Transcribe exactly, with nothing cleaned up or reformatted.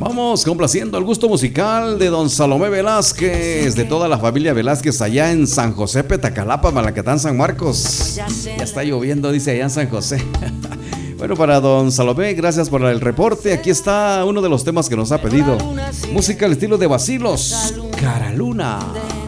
Vamos complaciendo el gusto musical de don Salomé Velázquez, de toda la familia Velázquez allá en San José, Petacalapa, Malacatán, San Marcos. Ya está lloviendo, dice allá en San José. Bueno, para don Salomé, gracias por el reporte. Aquí está uno de los temas que nos ha pedido. Música al estilo de Bacilos, Cara Luna.